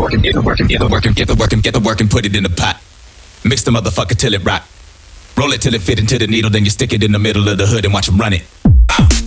work, get the work, get the work, get the work, get the work, and put it in the pot. Mix the motherfucker till it rock. Roll it till it fit into the needle, then you stick it in the middle of the hood and watch them run it.